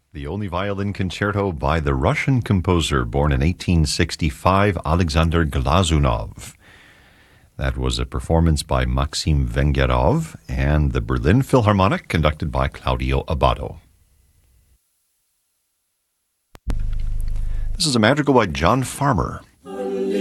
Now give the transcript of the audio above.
The only violin concerto by the Russian composer born in 1865, Alexander Glazunov. That was a performance by Maxim Vengerov and the Berlin Philharmonic, conducted by Claudio Abbado. This is a madrigal by John Farmer.